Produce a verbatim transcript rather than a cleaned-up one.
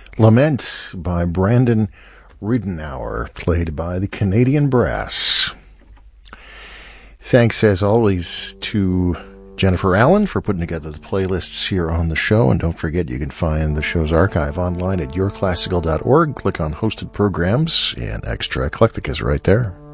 Lament by Brandon Ridenour, played by the Canadian Brass. Thanks, as always, to Jennifer Allen for putting together the playlists here on the show. And don't forget, you can find the show's archive online at your classical dot org. Click on Hosted Programs, and Extra Eclectic is right there.